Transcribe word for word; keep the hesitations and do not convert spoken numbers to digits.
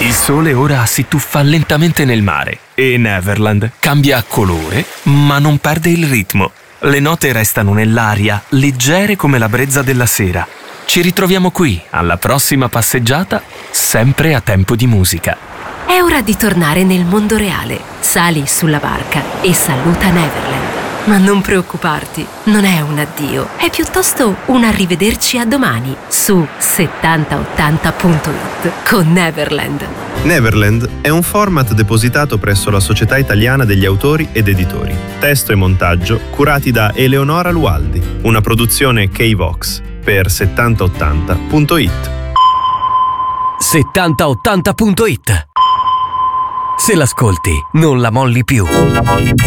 Il sole ora si tuffa lentamente nel mare e Neverland cambia colore, ma non perde il ritmo. Le note restano nell'aria, leggere come la brezza della sera. Ci ritroviamo qui, alla prossima passeggiata, sempre a tempo di musica. È ora di tornare nel mondo reale. Sali sulla barca e saluta Neverland. Ma non preoccuparti, non è un addio, è piuttosto un arrivederci a domani su settanta ottanta punto it con Neverland. Neverland è un format depositato presso la Società Italiana degli Autori ed Editori. Testo e montaggio curati da Eleonora Lualdi. Una produzione K-Vox per settanta ottanta punto it. settanta ottanta punto it. Se l'ascolti, non la molli più.